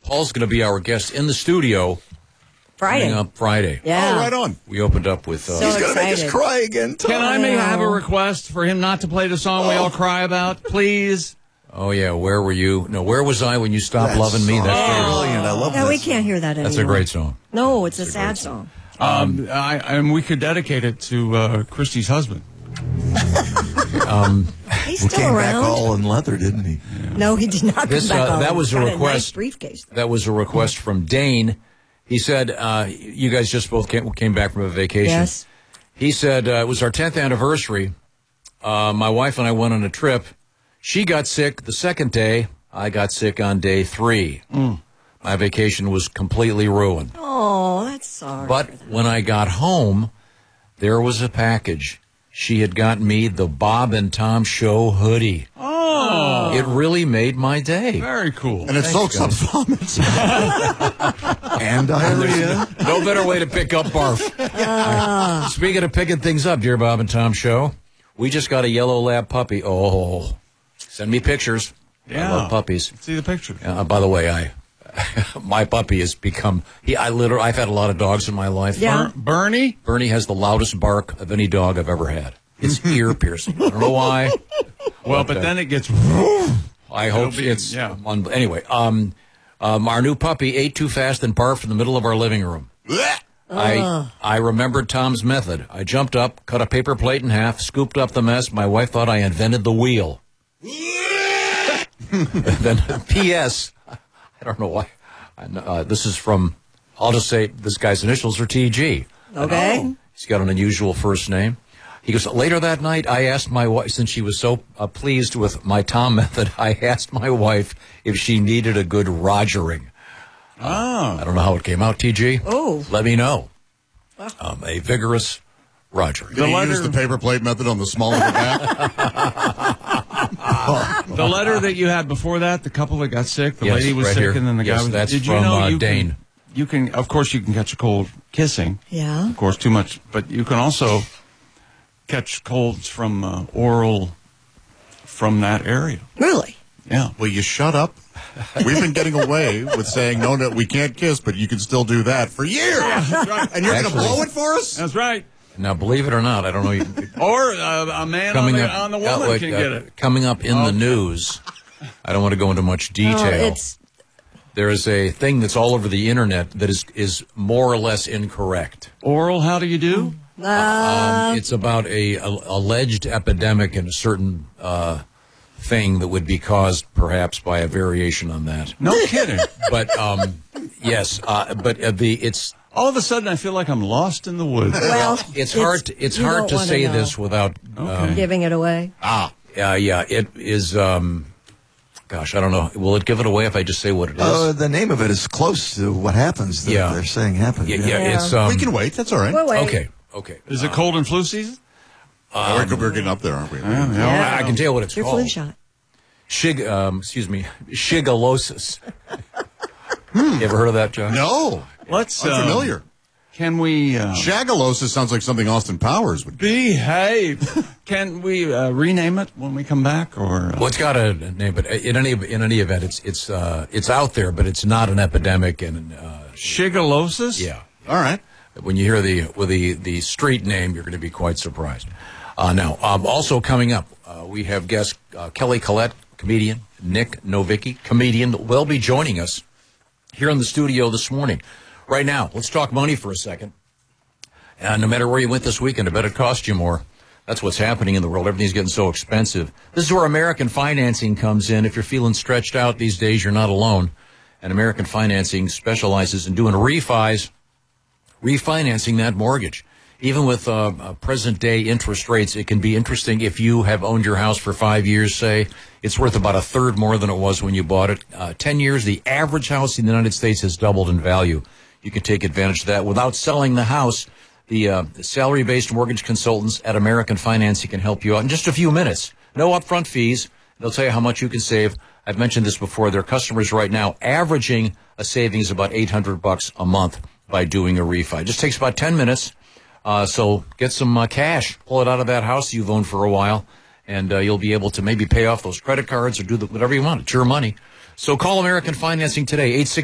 Paul's going to be our guest in the studio Friday. Yeah. Oh, right on. We opened up with... So He's going to make us excited. cry again, Tom. Can I may have a request for him not to play the song we all cry about, please? Oh, yeah, Where Were You? No, Where Was I When You Stopped Loving Me? That's brilliant. I love No, this. we can't hear that anymore. That's a great song. No, it's a sad song. And we could dedicate it to Christy's husband. He's He still came around. back all in leather, didn't he? No, he did not This, come back on. that was a Got request. nice briefcase. That was a request from Dane. He said, you guys just both came back from a vacation. Yes. He said, it was our 10th anniversary. My wife and I went on a trip. She got sick the second day. I got sick on day 3. My vacation was completely ruined. Oh, that's sorry. But when I got home, there was a package. She had gotten me the Bob and Tom Show hoodie. Oh, It really made my day. very cool. And it soaks up vomits. And diarrhea. No better way to pick up barf. Speaking of picking things up, dear Bob and Tom Show, we just got a yellow lab puppy. Oh, send me pictures. Yeah. I love puppies. See the picture. By the way, my puppy has become. I've had a lot of dogs in my life. Yeah. Bernie? Bernie has the loudest bark of any dog I've ever had. It's ear piercing. I don't know why. Well, but then it gets... I hope It'll be- it's yeah. Anyway, our new puppy ate too fast and barfed in the middle of our living room. I remembered Tom's method. I jumped up, cut a paper plate in half, scooped up the mess. My wife thought I invented the wheel. Then, P.S. I don't know why. This is from, I'll just say this guy's initials are T.G. Okay. He's got an unusual first name. He goes, later that night, I asked my wife, since she was so pleased with my Tom method, I asked my wife if she needed a good Rogering. I don't know how it came out, TG. Oh. Let me know. A vigorous Rogering. Did you use the paper plate method on the small of the back? The letter that you had before that, the couple that got sick, the Yes, lady was right sick, here. and then the Yes, guy was... that's Did you from, know you Dane. You can, of course, you can catch a cold kissing. Yeah. Of course, too much. But you can also catch colds from oral from that area. Really? Yeah. Will you shut up? We've been getting away with saying, no, we can't kiss, but you can still do that for years. And you're going to Actually- blow it for us? That's right. Now, believe it or not, I don't know. Or a man on the woman can get it. Coming up in the news, I don't want to go into much detail. There is a thing that's all over the internet that is more or less incorrect. Oral, how do you do? It's about a alleged epidemic in a certain thing that would be caused perhaps by a variation on that. No kidding. But yes, but it's All of a sudden, I feel like I'm lost in the woods. Well, it's hard to you don't to wanna say know. this without Giving it away. yeah, it is. Gosh, I don't know. Will it give it away if I just say what it is? The name of it is close to what happens. Yeah. They're saying happens. Yeah, it's. We can wait. That's all right. We'll wait. Okay. Is it cold and flu season? We're getting up there, aren't we? I can tell you what it's Your called. flu shot. Shigellosis. You ever heard of that, John? No. Let's Unfamiliar. Can we Shagalosis sounds like something Austin Powers would do. behave? Can we rename it when we come back, or Well, it's got a name, but in any event, it's out there, but it's not an epidemic, and Shigellosis? yeah. All right. When you hear the street name, you're going to be quite surprised. Now, also coming up, we have guest Kelly Collette, comedian, Nick Novicki, comedian, will be joining us here in the studio this morning. Right now, let's talk money for a second. And no matter where you went this weekend, I bet it cost you more. That's what's happening in the world. Everything's getting so expensive. This is where American Financing comes in. If you're feeling stretched out these days, you're not alone. And American Financing specializes in doing refinancing that mortgage. Even with present-day interest rates, it can be interesting if you have owned your house for 5 years, say. It's worth about a third more than it was when you bought it. 10 years, the average house in the United States has doubled in value. You can take advantage of that without selling the house. The salary-based mortgage consultants at American Financing can help you out in just a few minutes. No upfront fees. They'll tell you how much you can save. I've mentioned this before. Their customers right now averaging a savings of about $800 a month by doing a refi. It just takes about 10 minutes. So get some cash, pull it out of that house you've owned for a while, and you'll be able to maybe pay off those credit cards or do whatever you want. It's your money. So call American Financing today,